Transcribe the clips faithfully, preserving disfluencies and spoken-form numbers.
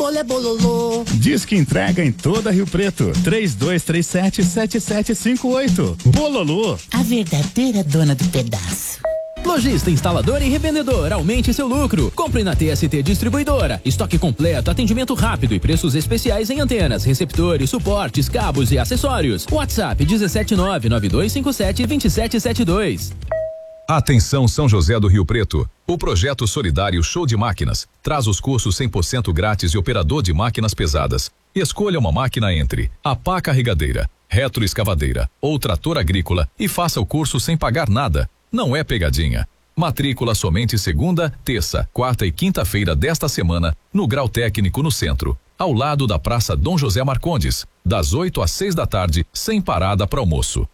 bolo é bololô. Diz que entrega em toda Rio Preto. três dois três sete, sete sete cinco oito. Bololô. A verdadeira dona do pedaço. Lojista, instalador e revendedor, aumente seu lucro. Compre na T S T Distribuidora. Estoque completo, atendimento rápido e preços especiais em antenas, receptores, suportes, cabos e acessórios. WhatsApp dezessete nove nove dois cinco sete dois sete sete dois. Atenção São José do Rio Preto. O projeto solidário Show de Máquinas traz os cursos cem por cento grátis de operador de máquinas pesadas. Escolha uma máquina entre a pá carregadeira, retroescavadeira ou trator agrícola e faça o curso sem pagar nada. Não é pegadinha. Matrícula somente segunda, terça, quarta e quinta-feira desta semana no Grau Técnico no Centro, ao lado da Praça Dom José Marcondes, das oito às seis da tarde, sem parada para almoço.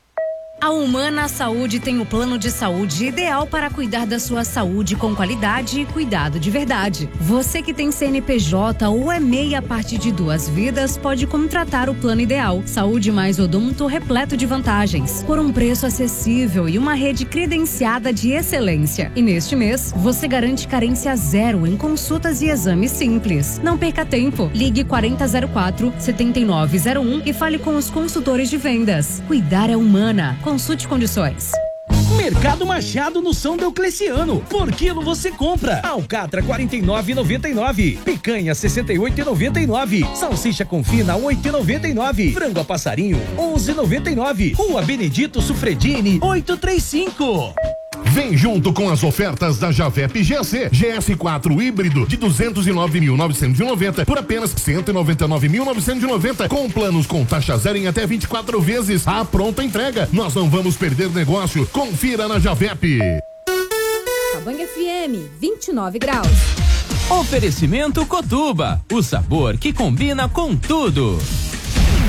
A Humana Saúde tem o plano de saúde ideal para cuidar da sua saúde com qualidade e cuidado de verdade. Você que tem C N P J ou é M E I a partir de duas vidas pode contratar o plano ideal. Saúde mais odonto repleto de vantagens, por um preço acessível e uma rede credenciada de excelência. E neste mês, você garante carência zero em consultas e exames simples. Não perca tempo. Ligue quarenta zero quatro, setenta e nove zero um e fale com os consultores de vendas. Cuidar é Humana. Consulte condições. Mercado Machado no São Diocleciano. Por quilo você compra. Alcatra quarenta e nove e noventa e nove. Picanha sessenta e oito e noventa e nove. Salsicha confina oito e noventa e nove. Frango a passarinho onze e noventa e nove. Rua Benedito Sufredini oitocentos e trinta e cinco. Vem junto com as ofertas da Javep G S. G S quatro híbrido de duzentos e nove mil novecentos e noventa por apenas cento e noventa e nove mil novecentos e noventa, com planos com taxa zero em até vinte e quatro vezes. A pronta entrega. Nós não vamos perder negócio. Confira na Javep. Cabanha F M, vinte e nove graus. Oferecimento Cotuba, o sabor que combina com tudo.